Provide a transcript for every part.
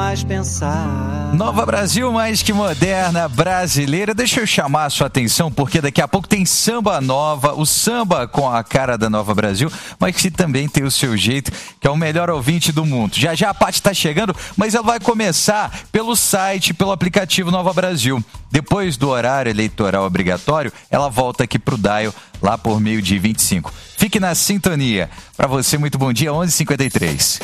mais pensar. Nova Brasil, mais que moderna, brasileira. Deixa eu chamar a sua atenção, porque daqui a pouco tem samba nova, o samba com a cara da Nova Brasil, mas que também tem o seu jeito, que é o melhor ouvinte do mundo. Já já a Paty está chegando, mas ela vai começar pelo site, pelo aplicativo Nova Brasil. Depois do horário eleitoral obrigatório, ela volta aqui pro Dial, lá por 12h25. Fique na sintonia. Para você, muito bom dia, 11h53.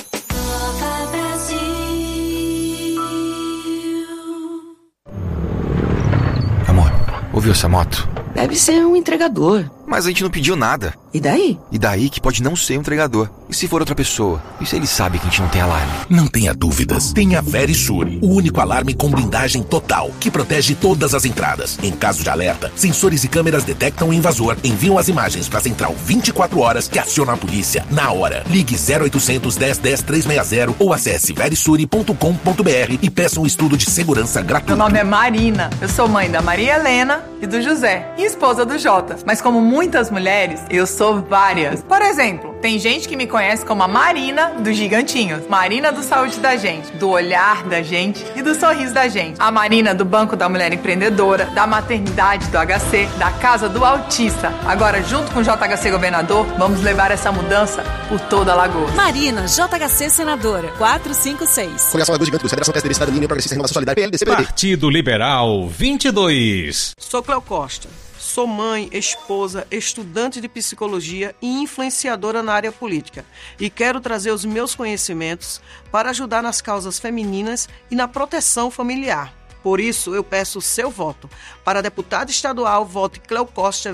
Amor, ouviu essa moto? Deve ser um entregador. Mas a gente não pediu nada. E daí? E daí que pode não ser um entregador. E se for outra pessoa? E se ele sabe que a gente não tem alarme? Não tenha dúvidas. Tenha Verisure, o único alarme com blindagem total, que protege todas as entradas. Em caso de alerta, sensores e câmeras detectam o invasor, enviam as imagens para a central 24 horas, que aciona a polícia na hora. Ligue 0800 10 10 360 ou acesse verisure.com.br e peça um estudo de segurança gratuito. Meu nome é Marina. Eu sou mãe da Maria Helena e do José, e esposa do Jota. Mas como muitas mulheres, eu sou várias. Por exemplo, tem gente que me conhece como a Marina dos Gigantinhos, Marina do Saúde da Gente, do Olhar da Gente e do Sorriso da Gente, a Marina do Banco da Mulher Empreendedora, da Maternidade do HC, da Casa do Autista. Agora, junto com o JHC Governador, vamos levar essa mudança por toda a Lagoa. Marina, JHC Senadora, 456. Coligação Lagoa Gigante, Federação PSDB, Cidadania, União Progressista, Renovação Solidária, PLDC, PDB. Partido Liberal 22. Sou Cleo Costa. Sou mãe, esposa, estudante de psicologia e influenciadora na área política. E quero trazer os meus conhecimentos para ajudar nas causas femininas e na proteção familiar. Por isso, eu peço o seu voto. Para deputado estadual, vote Cleo Costa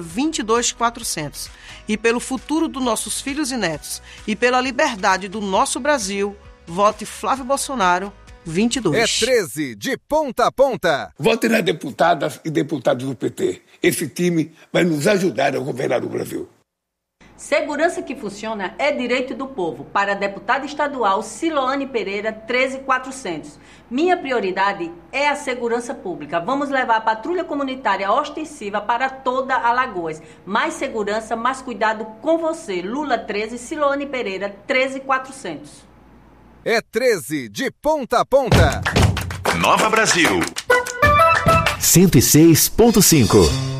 22400. E pelo futuro dos nossos filhos e netos, e pela liberdade do nosso Brasil, vote Flávio Bolsonaro 22. É 13, de ponta a ponta. Vote nas deputadas e deputados do PT. Esse time vai nos ajudar a governar o Brasil. Segurança que funciona é direito do povo. Para deputada estadual Siloane Pereira, 13400. Minha prioridade é a segurança pública. Vamos levar a patrulha comunitária ostensiva para toda Alagoas. Mais segurança, mais cuidado com você. Lula 13, Siloane Pereira, 13400. É 13, de ponta a ponta. Nova Brasil 106.5.